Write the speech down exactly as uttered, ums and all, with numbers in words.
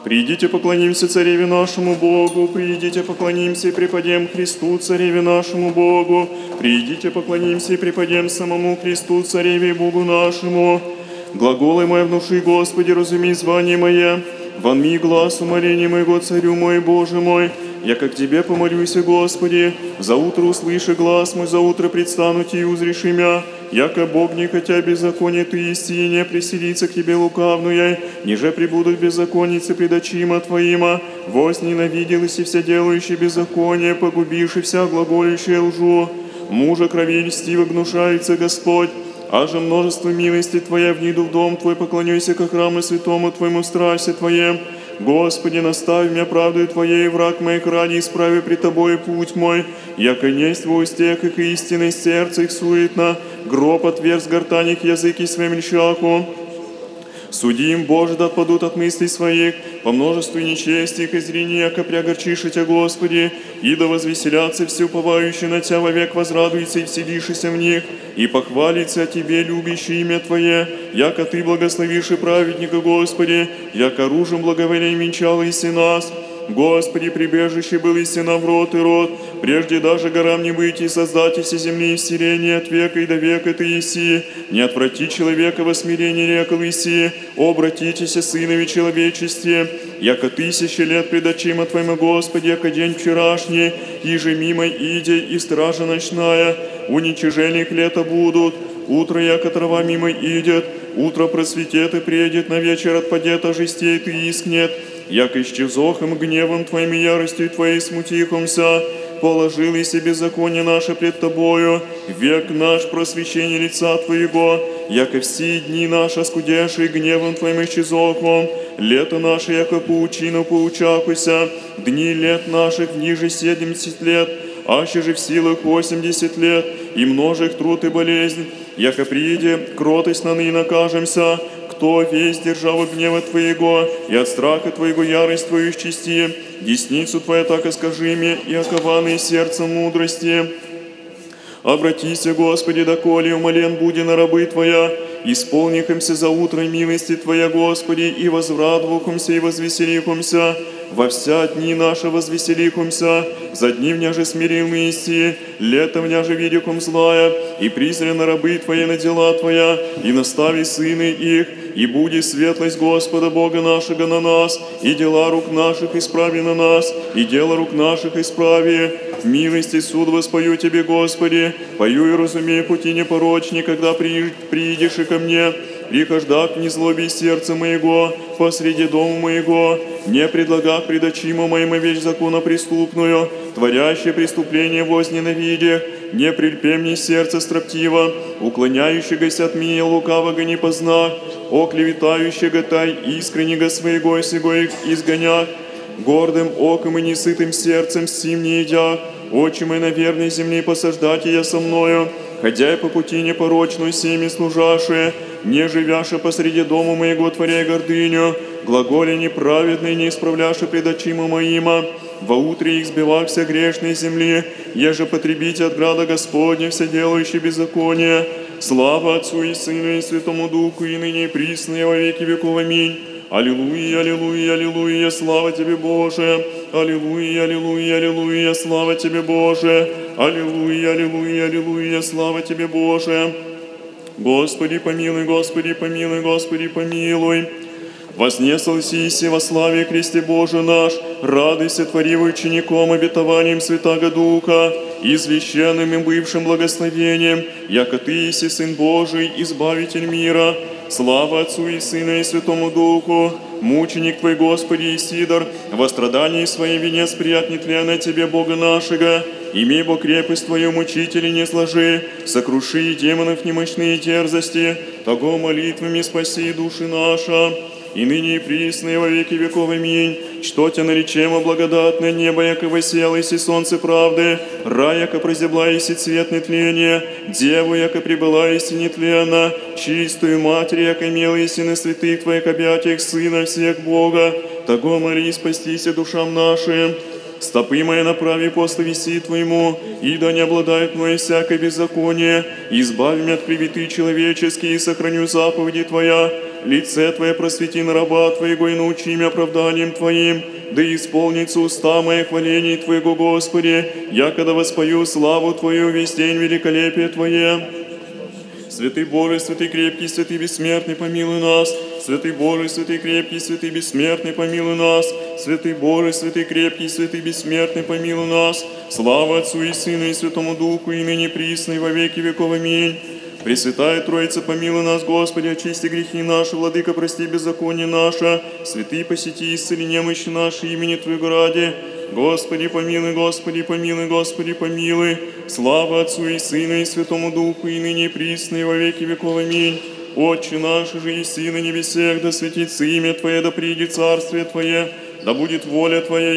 Придите, поклонимся Цареве нашему Богу, придите, поклонимся и преподем Христу, Цареве нашему Богу, придите, поклонимся и преподем самому Христу, Цареве и Богу нашему. Глаголы мои внуши, Господи, разуми звание мое, вонми глаз умоления моего, Царю мой, Боже мой. Я как Тебе помолюсь, Господи, за утро услыши глаз мой, за утро предстану Ти и узришь имя. Яко Бог не хотя беззаконие Ты истине, не приселится к Тебе лукавную, ниже прибудут беззаконницы пред очима Твоима. Вось ненавиделась и вся делающие беззаконие, погубивши вся глаголющая лжу. Мужа крови льстиво гнушается Господь, аже множество милости Твоя вниду в дом Твой, поклонюся ко храму святому Твоему в страсе Твоем. Господи, наставь меня правдою Твоей, враг моих ради, исправи пред Тобой путь мой, яко несть во устех их истины, сердце их суетно, гроб отверз гортань их языки своим льщаху. Суди им, Боже, да отпадут от мыслей своих, по множеству нечести их и зрения, яко приогорчишь Тя, Господи, и да возвеселятся все уповающие на Тя, вовек возрадуются и вселишися в них, и похвалится о Тебе, любящее имя Твое, яко Ты благословишь и праведника, Господи, яко оружием благоволения венчал иси нас. Господи, прибежище был истина в род и род, прежде даже горам не выйти, создать иси земли и вселения от века и до века Ты иси. Не отврати человека во смирение рекал иси, обратитесь, сынови человечестве, яко тысячи лет пред очима Твоему, Господи, яко день вчерашний, иже мимо иде и стража ночная, уничижение их лета будут, утро, яко трава мимо идет, утро просветет и предет, на вечер отпадет, а жестеет и искнет, яко исчезохом гневом Твоим и яростью Твоей смутихомся, положил и себе беззаконие наше пред Тобою, век наш просвещение лица Твоего, яко все дни наши оскудевшие гневом Твоим исчезохом, лето наше, яко паучину поучахуся, дни лет наших ниже семьдесят лет, аще же в силах восемьдесят лет, и множих труд и болезнь, яко прииде кротость на ныне накажемся, кто весь держава гнева Твоего, и от страха Твоего ярость Твою исчисти, десницу Твою так и скажи мне, и окованные сердцем мудрости. Обратися, Господи, доколе умолен буди на рабы Твоя, исполнихомся за утро милости Твоя, Господи, и возврадвухомся, и возвеселихомся, во вся дни наши возвеселихомся, за дни в няже смирил исти, лето в няже видихом злая, и призрено рабы Твои на дела Твоя, и настави сыны их, и буди светлость Господа Бога нашего на нас, и дела рук наших исправи на нас, и дело рук наших исправи. В милости суд воспою Тебе, Господи, пою и разумею пути непорочни, когда при, приидешь и ко мне, прихождак не злоби сердца моего, посреди дома моего, не предлагах пред очима моим вещь закона преступную, творящее преступление возненавидях, не прильпе мне сердце строптиво, уклоняющегося от меня лукавого не познах, о клеветающего тай искреннего своего и сего их изгонях, гордым оком и несытым сердцем сим не едях, очи мои на верной земле посаждайте я со мною, ходя по пути непорочную семи служашие, не живяша посреди дома моего, творяя гордыню, глаголе неправедный, не исправляша пред очима моима, во утре их сбивах вся грешной земли, еже потребите от града Господня, все делающие беззаконие. Слава Отцу и Сыну и Святому Духу, и ныне и присно, и во веки веков. Аминь. Аллилуйя, аллилуйя, аллилуйя, слава Тебе, Боже! Аллилуйя, аллилуйя, аллилуйя, слава Тебе, Боже! Аллилуйя, аллилуйя, аллилуйя, слава Тебе, Боже! Господи, помилуй, Господи, помилуй, Господи, помилуй! Вознеслся Иси во славе Христе Боже наш, радуйся, твори учеником обетованием Святаго Духа и священным и бывшим благословением, яко Ты Иси Сын Божий, Избавитель мира. Слава Отцу и Сыну и Святому Духу, мученик Твой, Господи Исидор, во страдании своей венец приятнет ли на Тебе, Бога нашего, имей Бог крепость Твою, мучители не сложи, сокруши демонов немощные дерзости, того молитвами спаси души наша. И ныне и присно, и во веки веков. Аминь. Что Тя наречемо благодатное небо, яко восело иси солнце правды, рай, яко прозябла иси цвет нетления, деву, яко прибыла иси нетленно, чистую Матерь, яко имела иси на святых Твоих объятиях Сына всех Бога, того моли спастися душам нашим. Стопы мои направи после веси Твоему, и да не обладает мною всякое беззаконие, избави меня от клеветы человеческие, и сохраню заповеди Твоя. лице Твое просвети на раба Твоего и научи меня оправданием Твоим, да исполнится уста мои хвалений Твоего, Господи, я когда воспою славу Твою весь день великолепие Твое. Святый Божий, святый крепкий, святый бессмертный, помилуй нас. Святый Божий, святый крепкий, святый бессмертный, помилуй нас. Святый Божий, святый крепкий, святый бессмертный, помилуй нас. Слава Отцу и Сыну и Святому Духу, и ныне присно, и во веки веков. Аминь. Пресвятая Троица, помилуй нас, Господи, очисти грехи наши, Владыка, прости беззаконие наше, святые посети, исцели немощи наши, имени Твоего ради. Господи, помилуй, Господи, помилуй, Господи, помилуй. Слава Отцу и Сыну и Святому Духу, и ныне и присно, и во веки веков. Аминь. Отче наш же и Сын на небесех, да светится имя Твое, да придет царствие Твое, да будет воля Твоя,